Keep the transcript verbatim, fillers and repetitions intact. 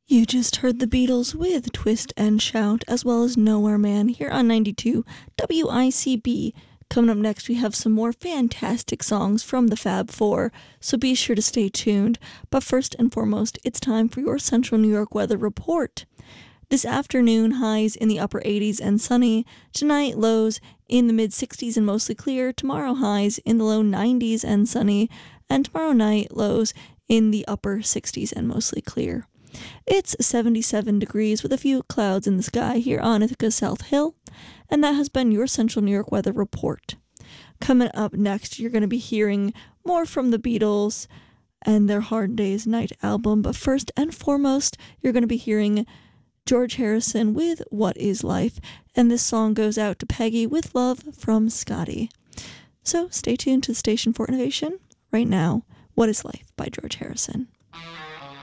You just heard the Beatles with Twist and Shout, as well as Nowhere Man, here on ninety-two W I C B. Coming up next, we have some more fantastic songs from the Fab Four, so be sure to stay tuned. But first and foremost, it's time for your Central New York weather report. This afternoon, highs in the upper eighties and sunny. Tonight, lows in the mid-sixties and mostly clear. Tomorrow, highs in the low nineties and sunny. And tomorrow night, lows in the upper sixties and mostly clear. It's seventy-seven degrees with a few clouds in the sky here on Ithaca South Hill, and that has been your Central New York weather report. Coming up next, you're going to be hearing more from the Beatles and their Hard Day's Night album, but first and foremost, you're going to be hearing George Harrison with What Is Life, and this song goes out to Peggy with love from Scotty. So stay tuned to the Station for Innovation. Right now, What Is Life by George Harrison.